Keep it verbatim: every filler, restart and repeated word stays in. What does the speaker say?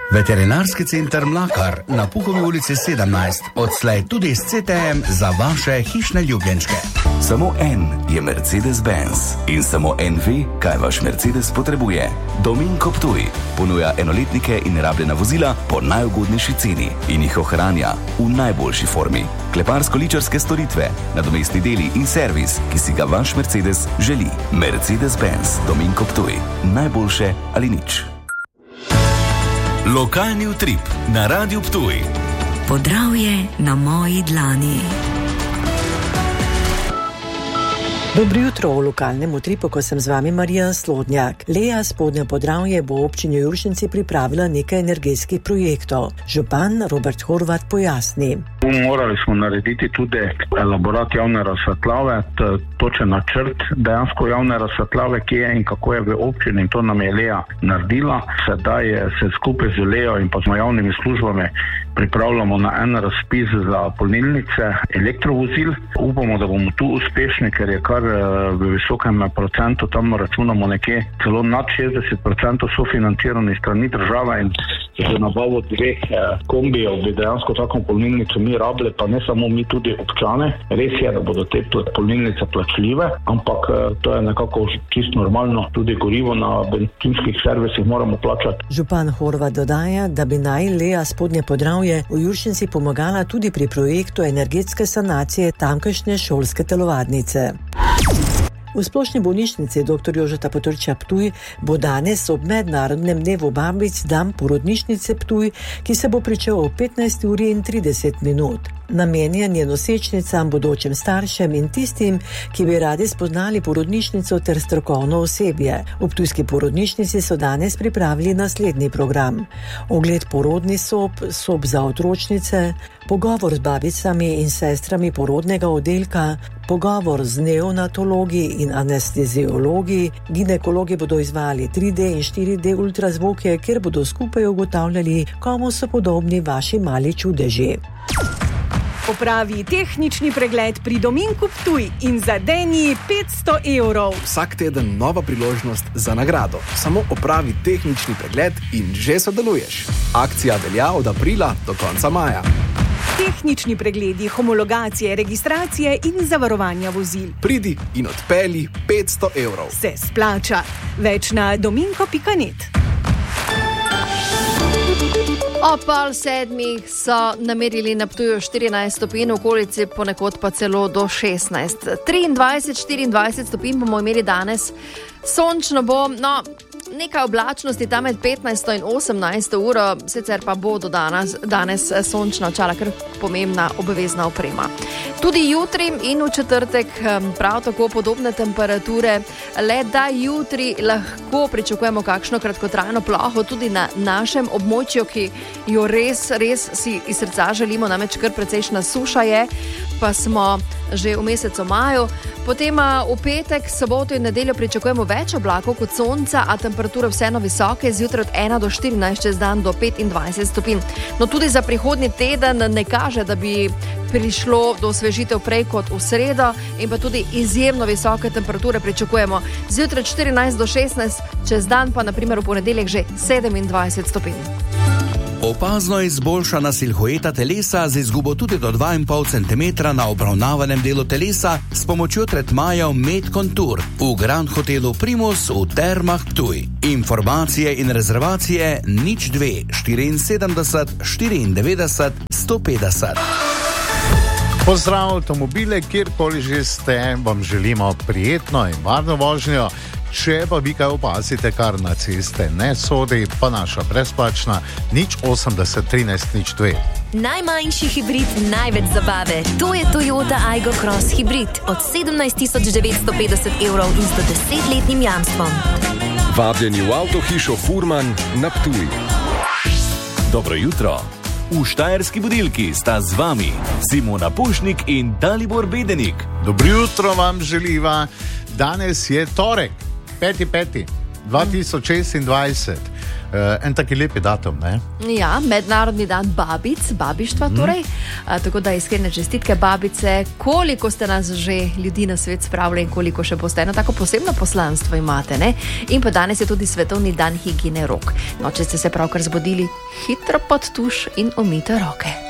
Veterinarski center Mlakar na Puhovi ulici sedemnajst, odslej tudi s C T M za vaše hišne ljubljenčke. Samo en je Mercedes-Benz in samo en ve, kaj vaš Mercedes potrebuje. Dominko Ptuj ponuja enoletnike in rabljena vozila po najugodnejši ceni in jih ohranja v najboljši formi. Kleparsko-ličarske storitve, nadomestni deli in servis, ki si ga vaš Mercedes želi. Mercedes-Benz Dominko Ptuj. Najboljše ali nič. Lokalni utrip na Radiu Ptuj. Podravje na moji dlani. Dobro jutro v lokalnem utripu, ko sem z vami Marija Slodnjak. Lea Spodnje Podravje bo občini Juršenci pripravila nekaj energetskih projektov. Župan Robert Horvat pojasni. Morali smo narediti tudi elaborat javne razsvetljave, točen načrt dejansko javne razsvetljave, ki je in kako je v občini, in to nam je Lea naredila. Sedaj se skupaj z Leo in pa z javnimi službami pripravljamo na en razpis za polnilnice elektrovozil. Upamo, da bomo tu uspešni, ker je kar v visokem procentu, tam računamo nekje celo nad šestdeset procentov sofinancirani strani države, in za nabavo dveh kombijev bi dejansko tako polnilnico mi rabili, pa ne samo mi, tudi občane. Res je, da bodo te polnilnice plačljive, ampak to je nekako čisto normalno, tudi gorivo na bencinskih servisih moramo plačati. Župan Horvat dodaja, da bi naj Lea Spodnje Podravje v Juršenci pomagala tudi pri projektu energetske sanacije tamkajšnje šolske telovadnice. V splošni bolnišnici dr. Jožeta Potrča Ptuj bo danes ob mednarodnem dnevu babic dan porodnišnice Ptuj, ki se bo pričel ob petnajsti uri in trideset minut. Namenjen je nosečnicam, bodočim staršem in tistim, ki bi radi spoznali porodnišnico ter strokovno osebje. V ptujski porodnišnici so danes pripravili naslednji program: ogled porodnih sob, sob za otročnice, pogovor z babicami in sestrami porodnega oddelka, pogovor z neonatologi in anesteziologi, ginekologi bodo izvali tri D in štiri D ultrazvoke, kjer bodo skupaj ugotavljali, komu so podobni vaši mali čudeži. Opravi tehnični pregled pri Dominku Ptuj in zadeni petsto evrov. Vsak teden nova priložnost za nagrado. Samo opravi tehnični pregled in že sodeluješ. Akcija velja od aprila do konca maja. Tehnični pregledi, homologacije, registracije in zavarovanja vozil. Pridi in odpelji petsto evrov. Se splača. Več na dominko pika net. Ob pol sedmih so namerili na Ptuju štirinajst stopinj, v okolici ponekod pa celo do šestnajst. triindvajset štiriindvajset stopinj bomo imeli danes. Sončno bo, no, nekaj oblačnosti tam med petnajsto in osemnajsto uro, sicer pa bo do danes, danes sončna očala, kar pomembna obvezna oprema. Tudi jutri in v četrtek prav tako podobne temperature, le da jutri lahko pričakujemo kakšno kratkotrajno ploho tudi na našem območju, ki jo res, res si iz srca želimo, namreč kar precejšna suša je, pa smo že v mesecu maju. Potem v petek, soboto in nedeljo pričakujemo več oblakov kot sonca, a temperature vseeno visoke, zjutraj od ena do štirinajst, čez dan do petindvajset stopinj. No tudi za prihodnji teden ne kaže, da bi prišlo do osvežitev prej kot v sredo, in pa tudi izjemno visoke temperature pričakujemo. Zjutraj od štirinajst do šestnajst, čez dan pa na primer v ponedeljek že sedemindvajset stopinj. Opazno izboljšana silhueta telesa z izgubo tudi do dva in pol centimetra na obravnavanem delu telesa s pomočjo tretmajev Med Contour v Grand Hotelu Primus v Termah Ptuj. Informacije in rezervacije nič dve štiriinsedemdeset štiriindevetdeset sto petdeset. Pozdrav avtomobile, kjerkoli že ste, vam želimo prijetno in varno vožnjo. Če pa vi kaj opazite, kar na ceste ne sodi, pa naša brezplačna nič osemdeset trinajst nič dve. Najmanjši hibrid, največ zabave. To je Toyota Aygo Cross Hybrid od sedemnajst tisoč devetsto petdeset evrov in sto desetletnim jamstvom. Vabljeni v avtohišo Furman na Ptuj. Dobro jutro. V Štajerski budilki sta z vami Simona Pušnik in Dalibor Bedenik. Dobro jutro vam želiva. Danes je torek, peti peti dva tisoč šestindvajset. uh, en taki lepi datum, ne? Ja, mednarodni dan babic, babištva torej. Mm. A, tako da iskrene čestitke babice, koliko ste nas že ljudi na svet spravili in koliko še boste. Eno tako posebno poslanstvo imate, ne? In pa danes je tudi svetovni dan higiene rok. No, če ste se pravkar zbudili, hitro pod tuš in umijte roke.